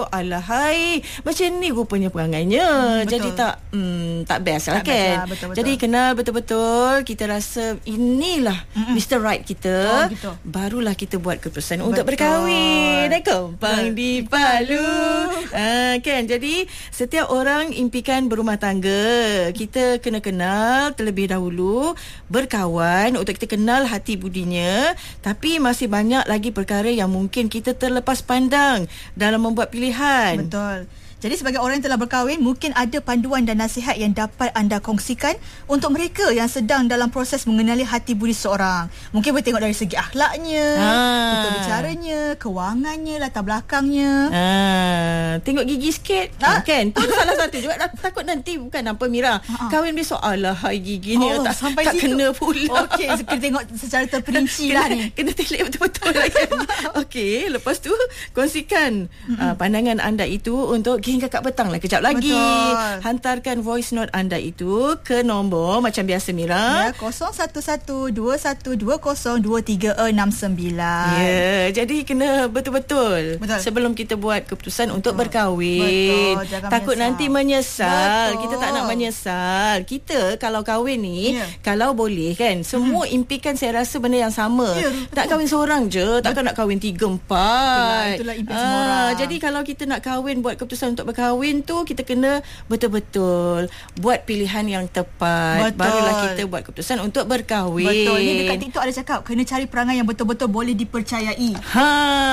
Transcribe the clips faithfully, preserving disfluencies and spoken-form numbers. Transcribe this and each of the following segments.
Alahai, macam ni rupanya perangainya. Hmm, Jadi tak hmm, tak best lah, tak kan best lah, betul-betul. Jadi kenal betul-betul, kita rasa inilah Mm-mm. mister Right kita, oh, gitu. Barulah kita buat keputusan betul. Untuk berkahwin. Dan kompang di Palu, ha, kan. Jadi setiap orang impikan berumah tangga. Kita kena kenal terlebih dahulu, berkawan untuk kita kenal hati budinya. Tapi masih banyak lagi perkara yang mungkin kita terlepas pandang dalam membuat pilihan. Betul. Jadi sebagai orang yang telah berkahwin, mungkin ada panduan dan nasihat yang dapat anda kongsikan untuk mereka yang sedang dalam proses mengenali hati budi seseorang. Mungkin boleh tengok dari segi akhlaknya, tutur ha. bicaranya, kewangannya, latar belakangnya. Ha. Tengok gigi sikit, ha? Kan? Itu salah satu juga. Takut nanti bukan apa Mira, ha. kahwin besok, alahai giginya oh, tak, sampai tak kena pula. Okey, so kita tengok secara terperinci lah ni. Kena telik betul-betul lah kan. Okey, lepas tu kongsikan uh, pandangan anda itu untuk hingga kat petang lah kejap lagi. Betul. Hantarkan voice note anda itu ke nombor macam biasa Mira. Ya, kosong satu satu dua satu dua kosong dua tiga enam sembilan. Ya, jadi kena betul-betul Betul. sebelum kita buat keputusan Betul. untuk berkahwin. Betul. Jangan Takut menyesal. nanti menyesal. Betul. Kita tak nak menyesal. Kita kalau kahwin ni, ya. kalau boleh kan, semua hmm. impikan saya rasa benda yang sama. Ya, tak kahwin seorang je, takkan nak kahwin tiga empat. Itulah, itulah impian semua orang. Jadi kalau kita nak kahwin, buat keputusan untuk berkahwin tu, kita kena betul-betul buat pilihan yang tepat. Betul. Barulah kita buat keputusan untuk berkahwin. Betul. Ni dekat TikTok ada cakap kena cari perangai yang betul-betul boleh dipercayai. Ha.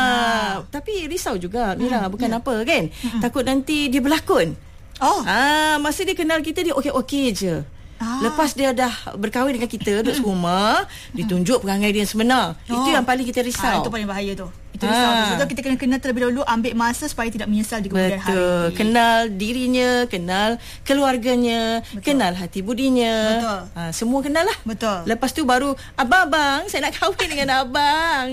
ha. Tapi risau juga Mira, hmm. bukan yeah. apa kan? Hmm. Takut nanti dia berlakon. Oh. Ah, masa dia kenal kita dia okey-okey je. Ah. Lepas dia dah berkahwin dengan kita, duduk serumah, ditunjuk perangai dia yang sebenar. Oh. Itu yang paling kita risau. Ah, itu paling bahaya tu. Itu risau. Ha. Sebab kita kena kenal terlebih dahulu, ambil masa supaya tidak menyesal di kemudian hari. Betul. Kenal dirinya, kenal keluarganya, Betul. kenal hati budinya. Betul. Ha, semua kenal lah. Betul. Lepas tu baru, abang-abang, saya nak kahwin dengan abang.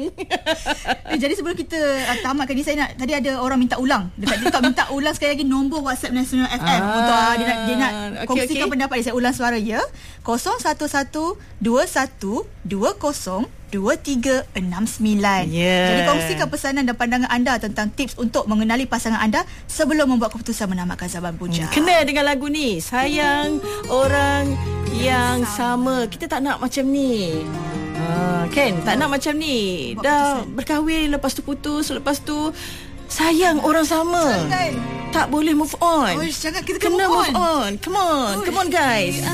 eh, jadi sebelum kita uh, tamatkan ni, saya nak, tadi ada orang minta ulang. Dekat TikTok minta ulang sekali lagi nombor WhatsApp Nasional F M. Ah. Untuk uh, dia nak, dia nak okay, kongsikan okay. pendapat dia. Saya ulang suara ya. kosong satu satu dua satu dua kosong dua tiga enam sembilan. Yeah. Jadi kongsikan pesanan dan pandangan anda tentang tips untuk mengenali pasangan anda sebelum membuat keputusan menamatkan zaman bujang. Hmm, kena dengan lagu ni, sayang orang yang sama. sama. Kita tak nak macam ni. Ha, kan? Tak nak macam ni. Buat Dah keputusan. berkahwin, lepas tu putus, lepas tu sayang orang sama. Jangan. Tak boleh move on. Oh, jangan, kita kena move on. move on. Come on. Oh. Come on guys.